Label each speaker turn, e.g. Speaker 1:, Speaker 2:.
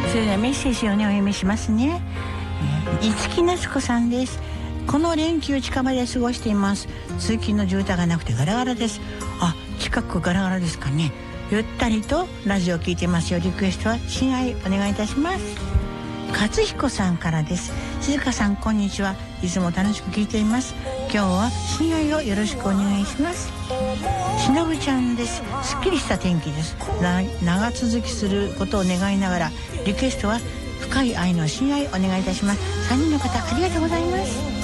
Speaker 1: それではメッセージをねお読みしますね。五木夏子さんです。この連休近場で過ごしています。通勤の渋滞がなくてガラガラです。あ、近くガラガラですかね。ゆったりとラジオを聞いてますよ。リクエストは親愛お願いいたします。勝彦さんからです。静香さんこんにちは。いつも楽しく聞いています。今日は親愛をよろしくお願いします。しのぶちゃんです。すっきりした天気です。長続きすることを願いながらリクエストは深い愛の親愛お願いいたします。3人の方ありがとうございます。